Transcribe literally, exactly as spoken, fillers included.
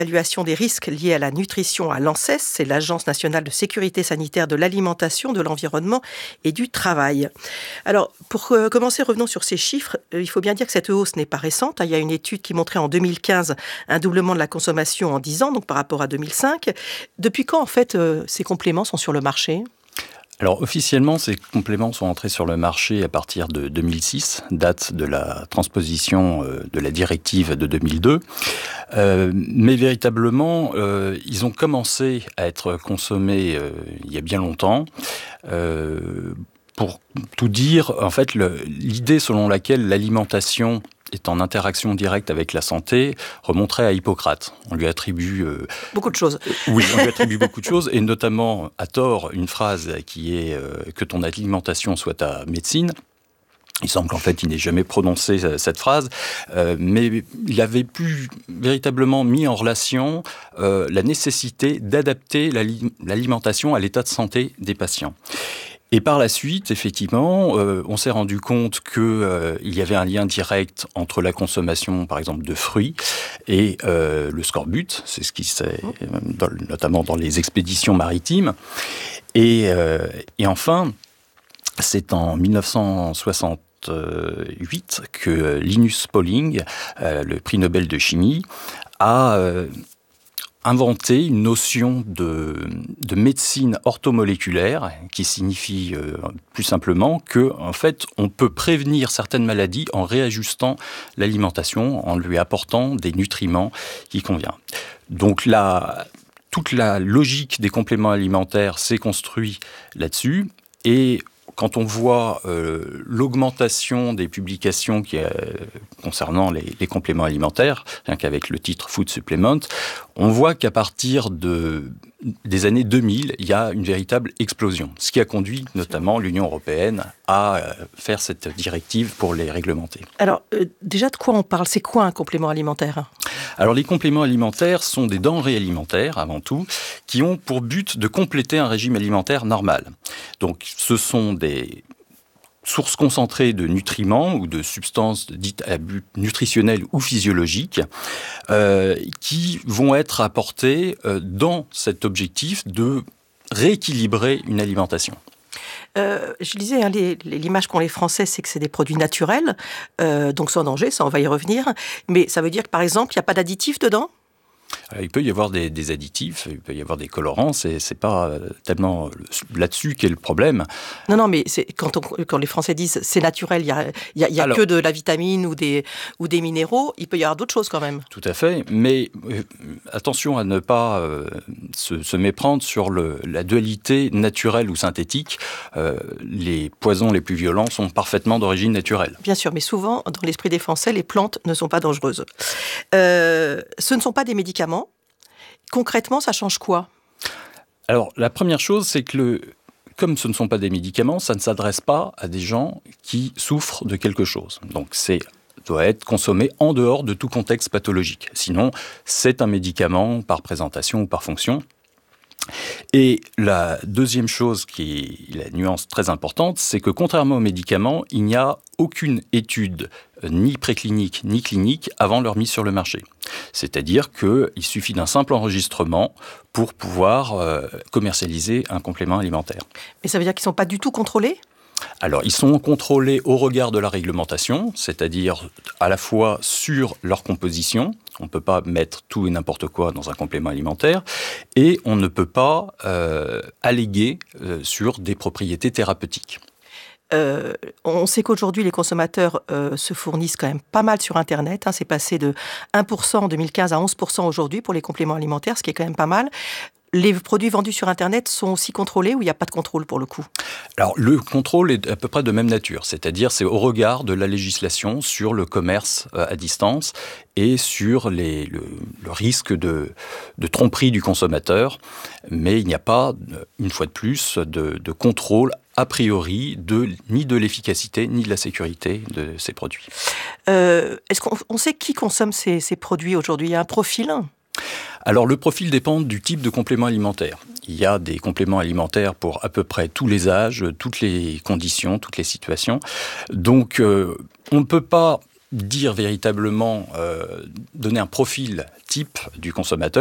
L'évaluation des risques liés à la nutrition à l'ANSES, c'est l'Agence nationale de sécurité sanitaire de l'alimentation, de l'environnement et du travail. Alors, pour euh, commencer, revenons sur ces chiffres. Euh, il faut bien dire que cette hausse n'est pas récente. Il y a une étude qui montrait en deux mille quinze un doublement de la consommation en dix ans, donc par rapport à deux mille cinq. Depuis quand, en fait, euh, ces compléments sont sur le marché ? Alors officiellement, ces compléments sont entrés sur le marché à partir de deux mille six, date de la transposition euh, de la directive de deux mille deux. Euh, mais véritablement, euh, ils ont commencé à être consommés euh, il y a bien longtemps. Euh, pour tout dire, en fait, le, l'idée selon laquelle l'alimentation est en interaction directe avec la santé, remonterait à Hippocrate. On lui attribue... Euh, beaucoup de choses. Euh, oui, on lui attribue beaucoup de choses, et notamment, à tort, une phrase qui est euh, « que ton alimentation soit ta médecine ». Il semble qu'en fait, il n'ait jamais prononcé cette phrase, euh, mais il avait plus véritablement mis en relation euh, la nécessité d'adapter l'ali- l'alimentation à l'état de santé des patients. Et par la suite, effectivement, euh, on s'est rendu compte qu'il euh, y avait un lien direct entre la consommation, par exemple, de fruits et euh, le scorbut. C'est ce qui s'est, dans, notamment dans les expéditions maritimes. Et, euh, et enfin, c'est en dix-neuf cent soixante-huit que Linus Pauling, euh, le prix Nobel de chimie, a... Euh, inventé une notion de, de médecine orthomoléculaire qui signifie euh, plus simplement que, en fait, on peut prévenir certaines maladies en réajustant l'alimentation, en lui apportant des nutriments qui conviennent. Donc la, toute la logique des compléments alimentaires s'est construite là-dessus, et quand on voit euh, l'augmentation des publications qui, euh, concernant les, les compléments alimentaires, rien qu'avec le titre Food Supplement, on voit qu'à partir de, des années deux mille, il y a une véritable explosion. Ce qui a conduit notamment l'Union européenne à euh, faire cette directive pour les réglementer. Alors, euh, déjà, de quoi on parle ? C'est quoi un complément alimentaire ? Alors, les compléments alimentaires sont des denrées alimentaires, avant tout, qui ont pour but de compléter un régime alimentaire normal. Donc, ce sont des sources concentrées de nutriments ou de substances dites à but nutritionnel ou physiologique euh, qui vont être apportées euh, dans cet objectif de rééquilibrer une alimentation. Euh, je disais, hein, les, les, l'image qu'ont les Français, c'est que c'est des produits naturels, euh, donc sans danger, ça on va y revenir. Mais ça veut dire que, par exemple, il n'y a pas d'additifs dedans ? Il peut y avoir des, des additifs, il peut y avoir des colorants, c'est, c'est pas tellement là-dessus qu'est le problème. Non, non, mais c'est, quand, on, quand les Français disent c'est naturel, il n'y a, y a, y a Alors, que de la vitamine ou des, ou des minéraux, il peut y avoir d'autres choses quand même. Tout à fait, mais euh, attention à ne pas euh, se, se méprendre sur le, la dualité naturelle ou synthétique. Euh, les poisons les plus violents sont parfaitement d'origine naturelle. Bien sûr, mais souvent, dans l'esprit des Français, les plantes ne sont pas dangereuses. Euh, ce ne sont pas des médicaments. Concrètement, ça change quoi ? Alors, la première chose, c'est que le, comme ce ne sont pas des médicaments, ça ne s'adresse pas à des gens qui souffrent de quelque chose. Donc, c'est doit être consommé en dehors de tout contexte pathologique. Sinon, c'est un médicament par présentation ou par fonction. Et la deuxième chose qui est la nuance très importante, c'est que contrairement aux médicaments, il n'y a aucune étude ni préclinique ni clinique avant leur mise sur le marché. C'est-à-dire qu'il suffit d'un simple enregistrement pour pouvoir euh, commercialiser un complément alimentaire. Mais ça veut dire qu'ils ne sont pas du tout contrôlés ? Alors, ils sont contrôlés au regard de la réglementation, c'est-à-dire à la fois sur leur composition. On ne peut pas mettre tout et n'importe quoi dans un complément alimentaire. Et on ne peut pas euh, alléguer euh, sur des propriétés thérapeutiques. Euh, on sait qu'aujourd'hui, les consommateurs euh, se fournissent quand même pas mal sur Internet. Hein. C'est passé de un pour cent en deux mille quinze à onze pour cent aujourd'hui pour les compléments alimentaires, ce qui est quand même pas mal. Les produits vendus sur Internet sont aussi contrôlés ou il n'y a pas de contrôle pour le coup ? Alors, le contrôle est à peu près de même nature. C'est-à-dire, c'est au regard de la législation sur le commerce à distance et sur les, le, le risque de, de tromperie du consommateur. Mais il n'y a pas, une fois de plus, de, de contrôle a priori de, ni de l'efficacité ni de la sécurité de ces produits. Euh, est-ce qu'on on sait qui consomme ces, ces produits aujourd'hui ? Il y a un profil ? Alors, le profil dépend du type de complément alimentaire. Il y a des compléments alimentaires pour à peu près tous les âges, toutes les conditions, toutes les situations. Donc, euh, on ne peut pas dire véritablement, euh, donner un profil type du consommateur.